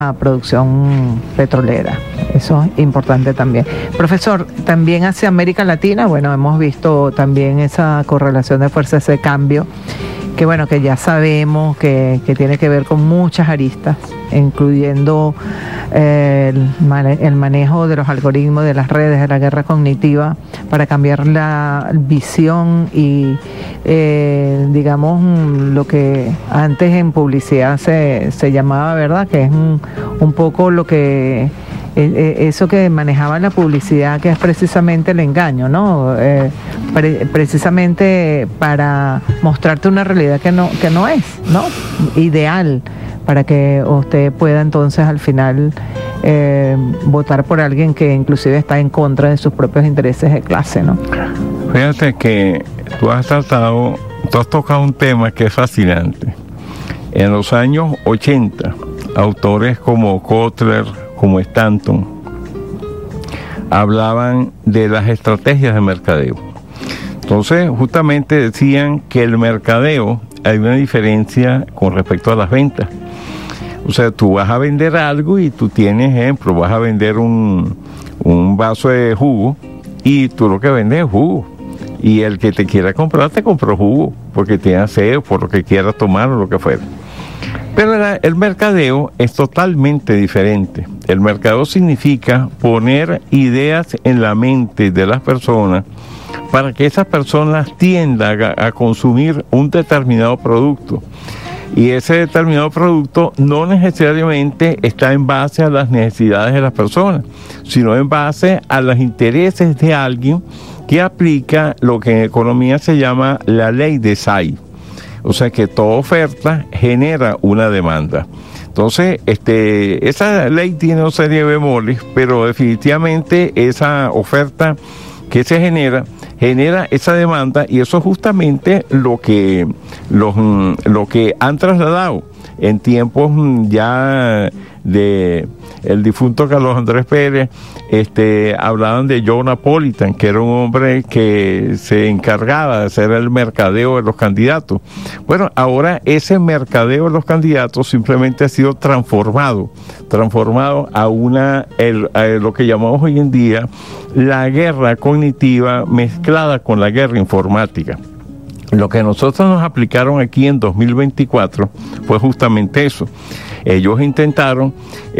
producción petrolera. Eso es importante también. Profesor, también hacia América Latina, bueno, hemos visto también esa correlación de fuerzas de cambio, que bueno, que ya sabemos que tiene que ver con muchas aristas, incluyendo el manejo de los algoritmos, de las redes, de la guerra cognitiva, para cambiar la visión y, digamos, lo que antes en publicidad se llamaba, ¿verdad?, que es un poco lo que... eso que manejaba la publicidad, que es precisamente el engaño, ¿no? Precisamente para mostrarte una realidad que no es, ¿no? Ideal, para que usted pueda entonces al final votar por alguien que inclusive está en contra de sus propios intereses de clase, ¿no? Fíjate que tú has tocado un tema que es fascinante. En los años 80, autores como Kotler, como Stanton, hablaban de las estrategias de mercadeo. Entonces, justamente decían que el mercadeo, hay una diferencia con respecto a las ventas. O sea, tú vas a vender algo y tú tienes, ejemplo, vas a vender un vaso de jugo y tú lo que vendes es jugo. Y el que te quiera comprar, te compró jugo, porque tiene sed, por lo que quiera tomar o lo que fuera. Pero el mercadeo es totalmente diferente. El mercadeo significa poner ideas en la mente de las personas para que esas personas tiendan a consumir un determinado producto. Y ese determinado producto no necesariamente está en base a las necesidades de las personas, sino en base a los intereses de alguien que aplica lo que en economía se llama la ley de Say. O sea que toda oferta genera una demanda. Entonces, esa ley tiene una serie de bemoles, pero definitivamente esa oferta que se genera esa demanda, y eso es justamente lo que han trasladado en tiempos ya de el difunto Carlos Andrés Pérez. Hablaban de Joe Napolitan, que era un hombre que se encargaba de hacer el mercadeo de los candidatos. Bueno, ahora ese mercadeo de los candidatos simplemente ha sido transformado a lo que llamamos hoy en día la guerra cognitiva mezclada con la guerra informática. Lo que nosotros nos aplicaron aquí en 2024 fue justamente eso. Ellos intentaron,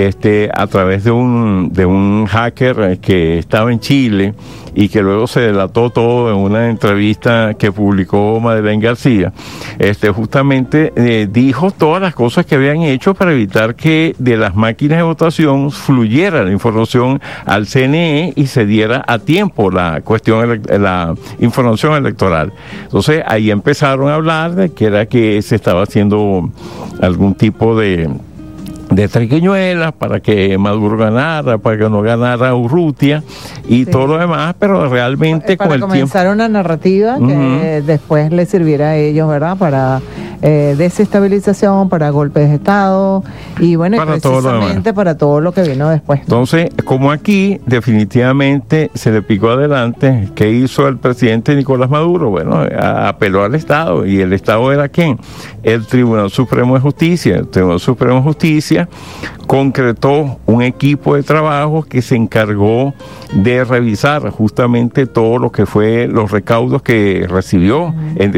a través de un hacker que estaba en Chile y que luego se delató todo en una entrevista que publicó Madeleine García, justamente dijo todas las cosas que habían hecho para evitar que de las máquinas de votación fluyera la información al CNE y se diera a tiempo la información electoral. Entonces ahí empezaron a hablar de que se estaba haciendo algún tipo de triquiñuelas para que Maduro ganara, para que no ganara Urrutia y todo lo demás, pero realmente para con el tiempo... comenzar una narrativa que después le sirviera a ellos, ¿verdad?, para desestabilización, para golpes de Estado y bueno, para precisamente para todo lo que vino después, ¿no? Entonces, como aquí definitivamente se le picó adelante, ¿qué hizo el presidente Nicolás Maduro? Bueno, apeló al Estado, y el Estado era ¿quién? El Tribunal Supremo de Justicia. El Tribunal Supremo de Justicia concretó un equipo de trabajo que se encargó de revisar justamente todo lo que fue los recaudos que recibió en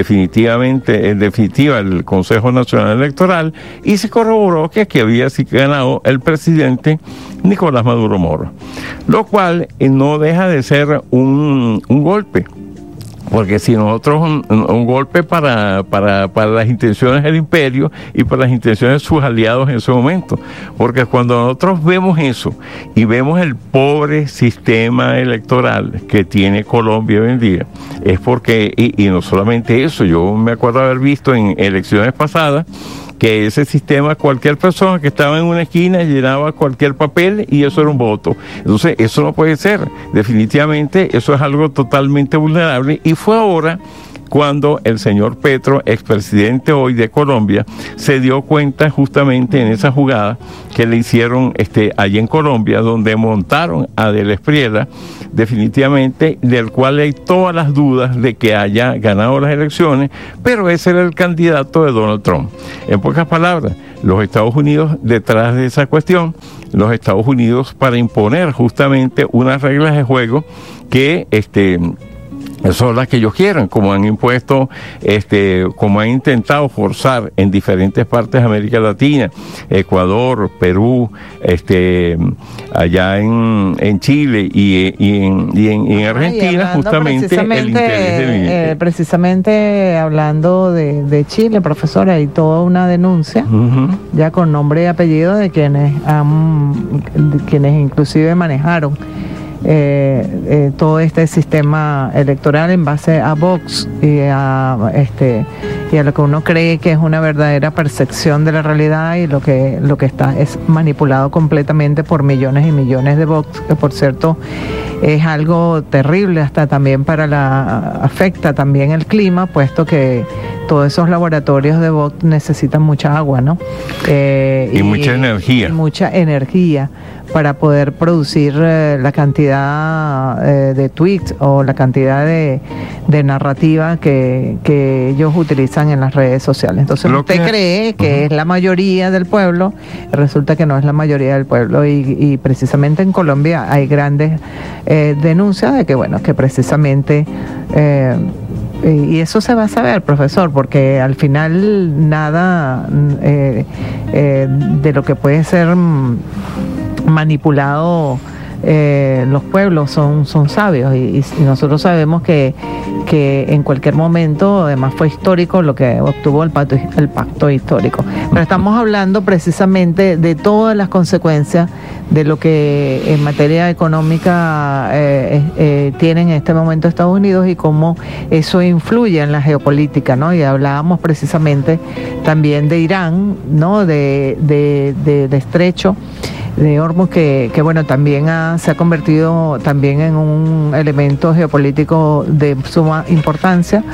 definitiva el Consejo Nacional Electoral, y se corroboró que aquí había sí ganado el presidente Nicolás Maduro Moro, lo cual no deja de ser un golpe. Porque si nosotros un golpe para las intenciones del imperio y para las intenciones de sus aliados en ese momento. Porque cuando nosotros vemos eso y vemos el pobre sistema electoral que tiene Colombia hoy en día, es porque, y no solamente eso, yo me acuerdo haber visto en elecciones pasadas que ese sistema, cualquier persona que estaba en una esquina llenaba cualquier papel y eso era un voto. Entonces, eso no puede ser. Definitivamente, eso es algo totalmente vulnerable, y fue ahora cuando el señor Petro, expresidente hoy de Colombia, se dio cuenta justamente en esa jugada que le hicieron allí en Colombia, donde montaron a Del Espriella, definitivamente, del cual hay todas las dudas de que haya ganado las elecciones, pero ese era el candidato de Donald Trump. En pocas palabras, los Estados Unidos detrás de esa cuestión, los Estados Unidos para imponer justamente unas reglas de juego que son las que ellos quieren, como han impuesto, como han intentado forzar en diferentes partes de América Latina, Ecuador, Perú, allá en Chile y en Argentina, justamente el interés precisamente hablando de Chile, profesora, hay toda una denuncia, ya con nombre y apellido de quienes inclusive manejaron todo este sistema electoral en base a Vox y a lo que uno cree que es una verdadera percepción de la realidad, y lo que está es manipulado completamente por millones y millones de Vox, que por cierto es algo terrible hasta también afecta también el clima, puesto que todos esos laboratorios de Vox necesitan mucha agua, ¿no? Y mucha energía. Y mucha energía para poder producir la cantidad de tweets o la cantidad de narrativa que ellos utilizan en las redes sociales. Entonces usted cree que es la mayoría del pueblo, resulta que no es la mayoría del pueblo, y precisamente en Colombia hay grandes denuncias de que, bueno, que precisamente... y eso se va a saber, profesor, porque al final nada de lo que puede ser manipulado, los pueblos son sabios, y nosotros sabemos que en cualquier momento, además fue histórico lo que obtuvo el pacto histórico. Pero estamos hablando precisamente de todas las consecuencias de lo que en materia económica tienen en este momento Estados Unidos, y cómo eso influye en la geopolítica, ¿no? Y hablábamos precisamente también de Irán, ¿no? del estrecho de Hormuz, que bueno, también se ha convertido también en un elemento geopolítico de suma importancia,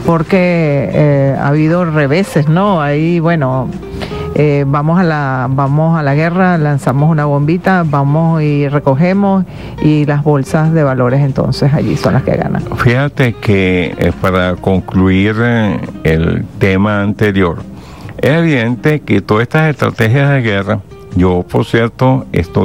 porque ha habido reveses, ¿no? Ahí, bueno, vamos a la guerra, lanzamos una bombita, vamos y recogemos, y las bolsas de valores entonces allí son las que ganan. Fíjate que para concluir el tema anterior, es evidente que todas estas estrategias de guerra, yo por cierto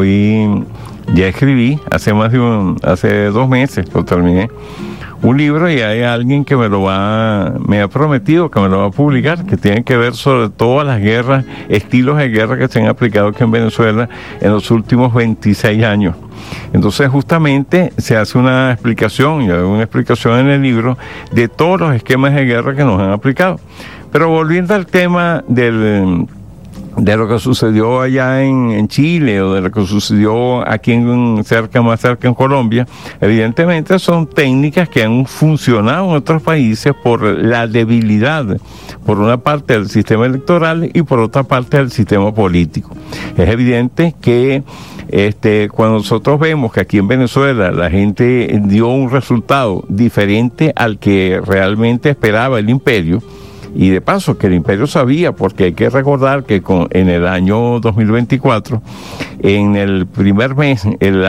ya escribí hace 2 meses, lo terminé, un libro, y hay alguien que me ha prometido que me lo va a publicar, que tiene que ver sobre todas las guerras, estilos de guerra que se han aplicado aquí en Venezuela en los últimos 26 años. Entonces justamente se hace una explicación en el libro de todos los esquemas de guerra que nos han aplicado. Pero volviendo al tema de lo que sucedió allá en Chile, o de lo que sucedió aquí más cerca en Colombia, evidentemente son técnicas que han funcionado en otros países por la debilidad, por una parte del sistema electoral y por otra parte del sistema político. Es evidente que cuando nosotros vemos que aquí en Venezuela la gente dio un resultado diferente al que realmente esperaba el imperio, y de paso que el imperio sabía, porque hay que recordar que en el año 2024, en el primer mes,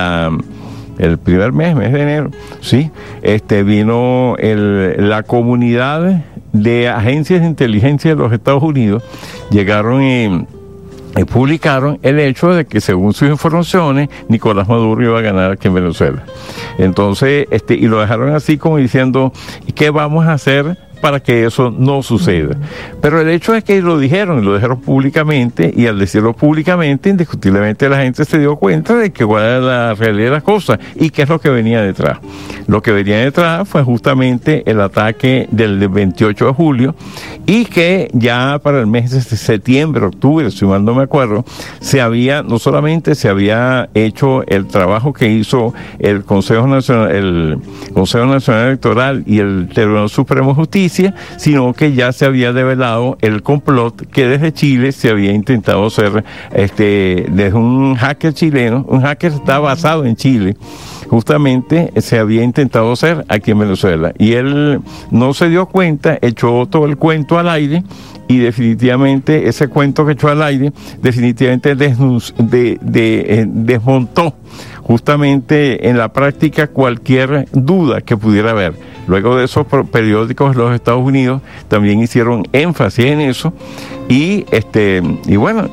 mes de enero, sí, vino la comunidad de agencias de inteligencia de los Estados Unidos, llegaron y publicaron el hecho de que, según sus informaciones, Nicolás Maduro iba a ganar aquí en Venezuela. Entonces, y lo dejaron así como diciendo, ¿qué vamos a hacer para que eso no suceda? Pero el hecho es que lo dijeron públicamente, y al decirlo públicamente, indiscutiblemente la gente se dio cuenta de que cuál era la realidad de las cosas y qué es lo que venía detrás. Lo que venía detrás fue justamente el ataque del 28 de julio, y que ya para el mes de septiembre, octubre, si mal no me acuerdo, no solamente se había hecho el trabajo que hizo el Consejo Nacional Electoral y el Tribunal Supremo de Justicia, sino que ya se había develado el complot que desde Chile se había intentado hacer desde un hacker chileno. Un hacker está basado en Chile, justamente se había intentado hacer aquí en Venezuela. Y él no se dio cuenta, echó todo el cuento al aire, y definitivamente ese cuento que echó al aire definitivamente desmontó justamente en la práctica cualquier duda que pudiera haber. Luego de esos periódicos de los Estados Unidos también hicieron énfasis en eso, y bueno,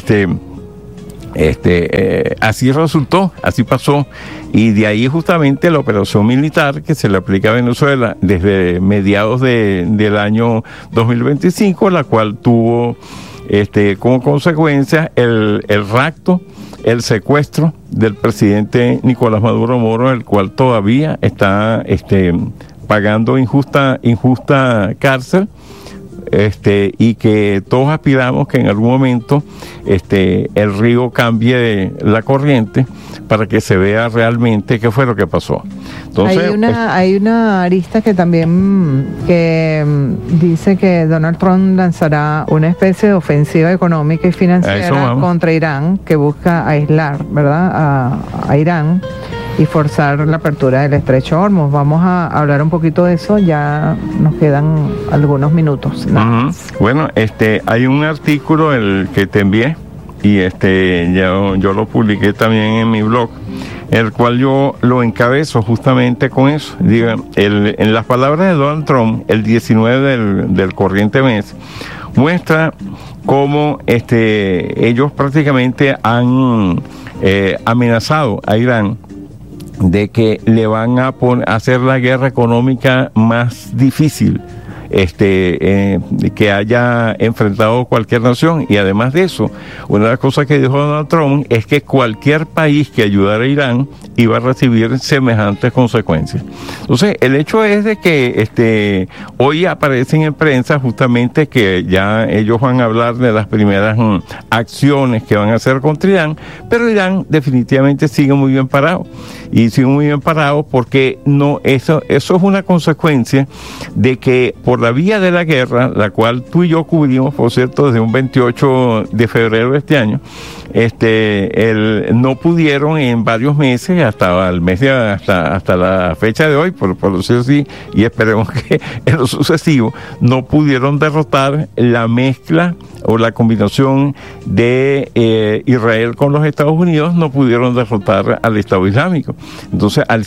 así resultó, así pasó, y de ahí justamente la operación militar que se le aplica a Venezuela desde mediados del año 2025, la cual tuvo como consecuencia el rapto, el secuestro del presidente Nicolás Maduro Moro, el cual todavía está pagando injusta cárcel, y que todos aspiramos que en algún momento el río cambie la corriente para que se vea realmente qué fue lo que pasó. Entonces, hay una arista que también dice que Donald Trump lanzará una especie de ofensiva económica y financiera contra Irán, que busca aislar, ¿verdad?, a Irán y forzar la apertura del estrecho Hormuz. Vamos a hablar un poquito de eso, ya nos quedan algunos minutos. Bueno, hay un artículo que te envié, y yo lo publiqué también en mi blog, el cual yo lo encabezo justamente con eso. Diga, en las palabras de Donald Trump, el 19 del corriente mes, muestra cómo ellos prácticamente han amenazado a Irán de que le van a hacer la guerra económica más difícil que haya enfrentado cualquier nación. Y además de eso, una de las cosas que dijo Donald Trump es que cualquier país que ayudara a Irán iba a recibir semejantes consecuencias. Entonces, el hecho es de que hoy aparecen en prensa justamente que ya ellos van a hablar de las primeras acciones que van a hacer contra Irán, pero Irán definitivamente sigue muy bien parado, y sigue muy bien parado porque eso es una consecuencia de que por la vía de la guerra, la cual tú y yo cubrimos, por cierto, desde un 28 de febrero de este año, no pudieron en varios meses, hasta la fecha de hoy, por decirlo así, y esperemos que en lo sucesivo, no pudieron derrotar la mezcla o la combinación de Israel con los Estados Unidos, no pudieron derrotar al Estado Islámico. Entonces, a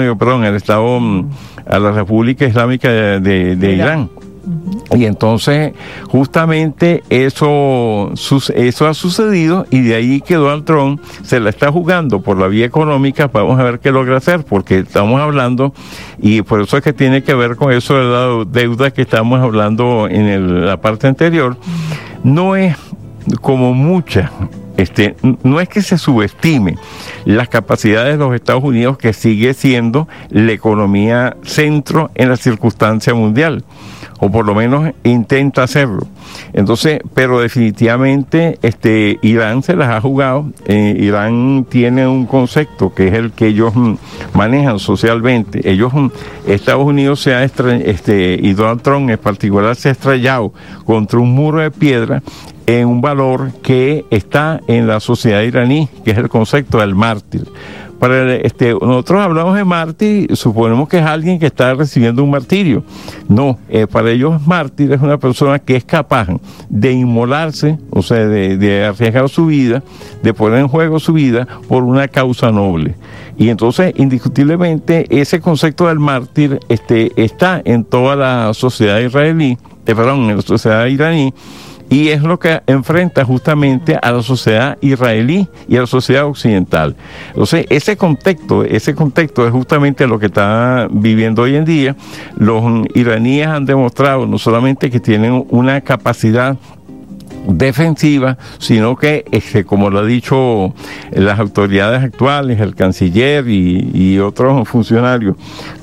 la República Islámica de Irán. Y entonces justamente eso ha sucedido, y de ahí que Donald Trump se la está jugando por la vía económica. Vamos a ver qué logra hacer, porque estamos hablando, y por eso es que tiene que ver con eso de la deuda que estamos hablando en la parte anterior. No es como mucha, no es que se subestime las capacidades de los Estados Unidos, que sigue siendo la economía centro en la circunstancia mundial, o por lo menos intenta hacerlo. Entonces, pero definitivamente Irán se las ha jugado. Irán tiene un concepto que es el que ellos manejan socialmente. Estados Unidos y Donald Trump en particular se ha estrellado contra un muro de piedra en un valor que está en la sociedad iraní, que es el concepto del mártir. Nosotros hablamos de mártir, suponemos que es alguien que está recibiendo un martirio. No, para ellos mártir es una persona que es capaz de inmolarse, o sea, de arriesgar su vida, de poner en juego su vida por una causa noble. Y entonces, indiscutiblemente, ese concepto del mártir está en toda la sociedad en la sociedad iraní, y es lo que enfrenta justamente a la sociedad israelí y a la sociedad occidental. Entonces, ese contexto es justamente lo que está viviendo hoy en día. Los iraníes han demostrado no solamente que tienen una capacidad defensiva, sino que, como lo han dicho las autoridades actuales, el canciller y otros funcionarios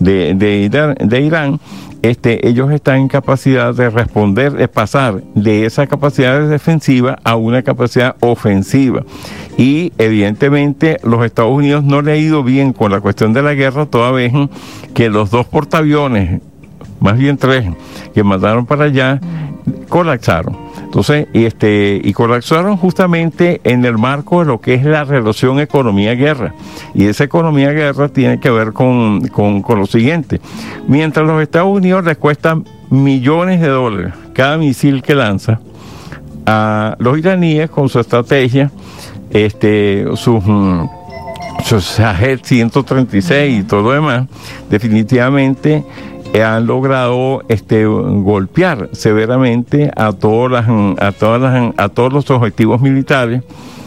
de Irán, ellos están en capacidad de responder, de pasar de esa capacidad defensiva a una capacidad ofensiva. Y evidentemente los Estados Unidos no le ha ido bien con la cuestión de la guerra, toda vez que los 2 portaaviones, más bien 3, que mandaron para allá, colapsaron. Entonces, y colapsaron justamente en el marco de lo que es la relación economía-guerra. Y esa economía-guerra tiene que ver con lo siguiente. Mientras los Estados Unidos les cuestan millones de dólares cada misil que lanza, a los iraníes con su estrategia, sus Shahed 136 y todo lo demás, definitivamente han logrado golpear severamente a todos los objetivos militares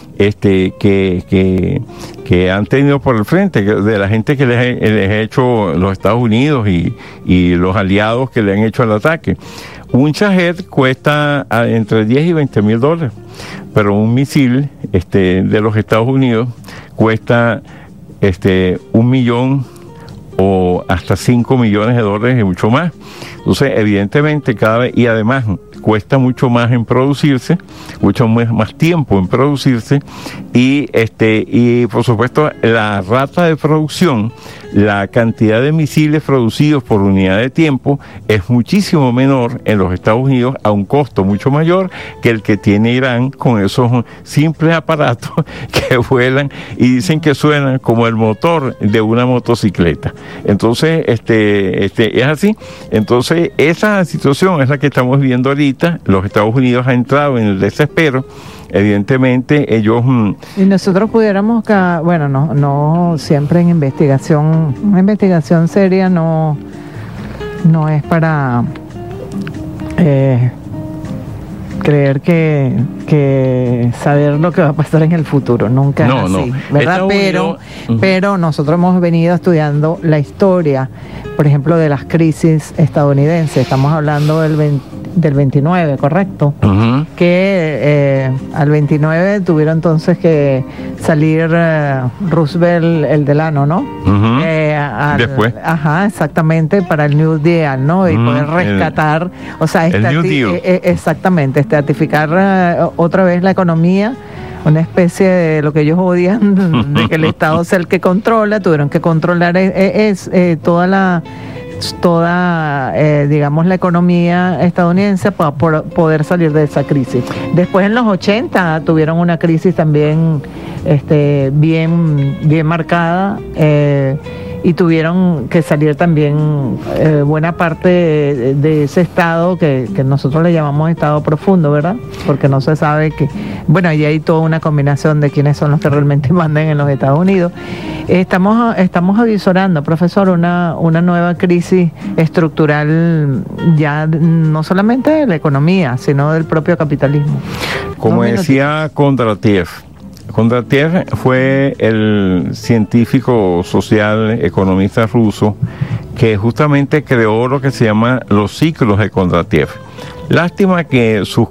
que han tenido por el frente, de la gente que les ha hecho los Estados Unidos y los aliados que le han hecho el ataque. Un Shahed cuesta entre 10 y 20 mil dólares, pero un misil de los Estados Unidos cuesta 1 millón o hasta 5 millones de dólares y mucho más. Entonces, evidentemente, cada vez, y además cuesta mucho más en producirse, mucho más tiempo en producirse, y por supuesto la rata de producción, la cantidad de misiles producidos por unidad de tiempo es muchísimo menor en los Estados Unidos, a un costo mucho mayor que el que tiene Irán con esos simples aparatos que vuelan y dicen que suenan como el motor de una motocicleta. Entonces, es así. Entonces, esa situación es la que estamos viendo ahorita. Los Estados Unidos han entrado en el desespero. Evidentemente ellos... Y nosotros pudiéramos, bueno, no siempre en investigación, una investigación seria no es para creer que saber lo que va a pasar en el futuro, nunca es así, ¿verdad? Pero nosotros hemos venido estudiando la historia, por ejemplo, de las crisis estadounidenses. Estamos hablando del 29, ¿correcto? Uh-huh. Que al 29 tuvieron entonces que salir Roosevelt, el Delano, ¿no? Uh-huh. Después. Ajá, exactamente, para el New Deal, ¿no? Y poder rescatar, el New Deal. Exactamente, estratificar otra vez la economía, una especie de lo que ellos odian, de que el Estado sea el que controla. Tuvieron que controlar toda digamos, la economía estadounidense para poder salir de esa crisis. Después, en los 80 tuvieron una crisis también bien marcada, y tuvieron que salir también buena parte de ese estado que nosotros le llamamos estado profundo, ¿verdad? Porque no se sabe bueno, ahí hay toda una combinación de quiénes son los que realmente mandan en los Estados Unidos. Estamos avisorando, profesor, una nueva crisis estructural, ya no solamente de la economía, sino del propio capitalismo. Como decía Kondratiev fue el científico social, economista ruso, que justamente creó lo que se llama los ciclos de Kondratiev. Lástima que sus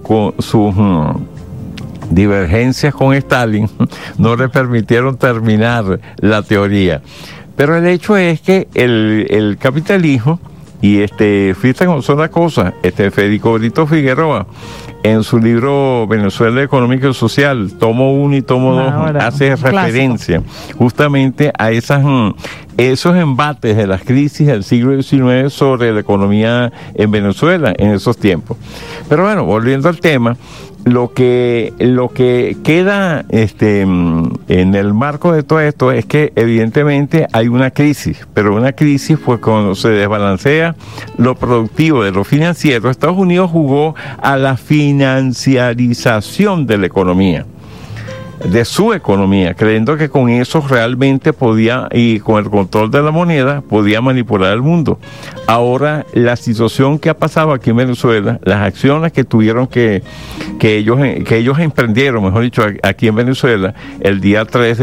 divergencias con Stalin no le permitieron terminar la teoría. Pero el hecho es que el capitalismo, y fíjate cómo son las cosas, Federico Brito Figueroa, en su libro Venezuela Económico y Social, tomo 1 y tomo 2, hace referencia justamente a esos embates de las crisis del siglo XIX sobre la economía en Venezuela en esos tiempos. Pero bueno, volviendo al tema, lo que queda en el marco de todo esto es que evidentemente hay una crisis, pero una crisis pues cuando se desbalancea lo productivo de lo financiero. Estados Unidos jugó a la financiarización de la economía, de su economía, creyendo que con eso realmente podía, y con el control de la moneda, podía manipular el mundo. Ahora, la situación que ha pasado aquí en Venezuela, las acciones que tuvieron que ellos emprendieron, mejor dicho, aquí en Venezuela, el día 3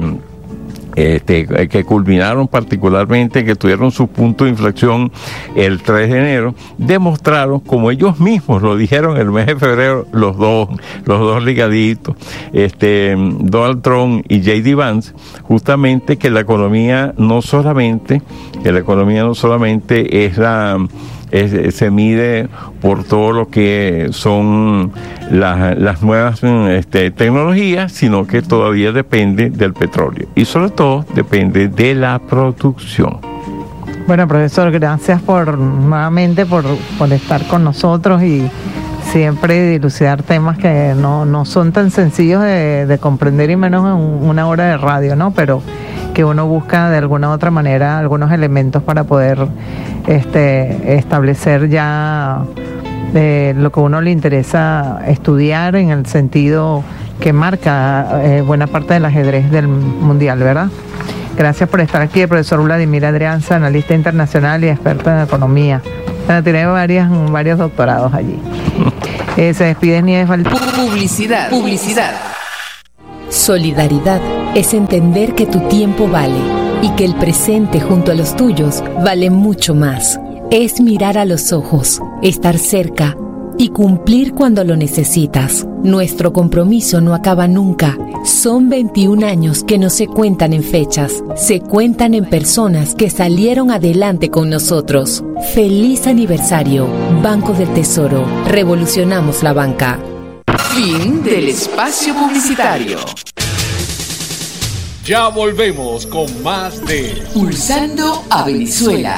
que culminaron particularmente, que tuvieron su punto de inflexión el 3 de enero, demostraron, como ellos mismos lo dijeron el mes de febrero, los dos ligaditos, Donald Trump y J.D. Vance, justamente que la economía no solamente se mide por todo lo que son las nuevas tecnologías, sino que todavía depende del petróleo y sobre todo depende de la producción. Bueno, profesor, gracias nuevamente por estar con nosotros y siempre dilucidar temas que no son tan sencillos de comprender, y menos en una hora de radio, ¿no? Pero que uno busca de alguna u otra manera algunos elementos para poder establecer ya lo que a uno le interesa estudiar, en el sentido que marca buena parte del ajedrez del mundial, ¿verdad? Gracias por estar aquí, el profesor Vladimir Adrianza, analista internacional y experto en economía. Tiene varios doctorados allí. Se despide Nieves Valdés. Publicidad. Solidaridad es entender que tu tiempo vale y que el presente junto a los tuyos vale mucho más. Es mirar a los ojos, estar cerca y cumplir cuando lo necesitas. Nuestro compromiso no acaba nunca. Son 21 años que no se cuentan en fechas, se cuentan en personas que salieron adelante con nosotros. ¡Feliz aniversario! Banco del Tesoro. Revolucionamos la banca. Fin del espacio publicitario. Ya volvemos con más de Pulsando a Venezuela.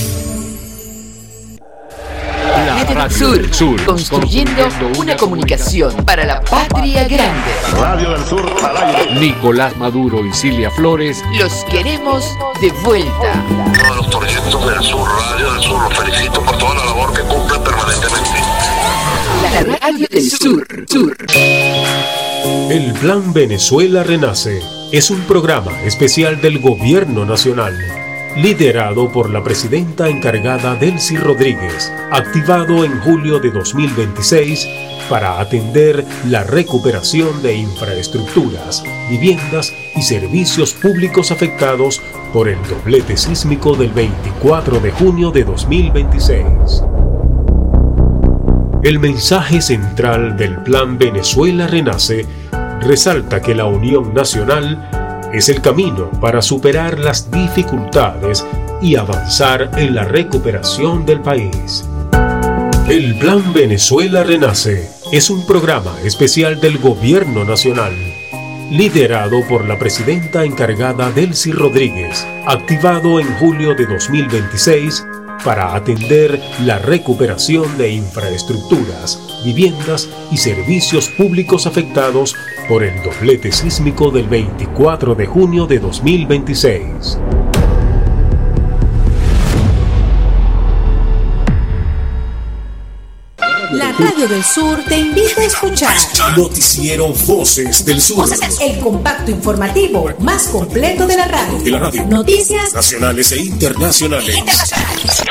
La Radio del Sur, construyendo una comunicación para la patria grande. Radio del Sur al aire. Nicolás Maduro y Cilia Flores. Los queremos de vuelta. Todos los proyectos del Sur, Radio del Sur, los felicito por toda la labor que cumplen permanentemente. La Radio del Sur. El Plan Venezuela Renace es un programa especial del Gobierno Nacional, liderado por la presidenta encargada Delcy Rodríguez, activado en julio de 2026 para atender la recuperación de infraestructuras, viviendas y servicios públicos afectados por el doblete sísmico del 24 de junio de 2026. El mensaje central del Plan Venezuela Renace resalta que la Unión Nacional es el camino para superar las dificultades y avanzar en la recuperación del país. El Plan Venezuela Renace es un programa especial del Gobierno Nacional, liderado por la presidenta encargada Delcy Rodríguez, activado en julio de 2026 para atender la recuperación de infraestructuras, viviendas y servicios públicos afectados por el doblete sísmico del 24 de junio de 2026. La Radio del Sur te invita a escuchar Noticiero Voces del Sur, el compacto informativo más completo de la radio. De la radio. Noticias nacionales e internacionales.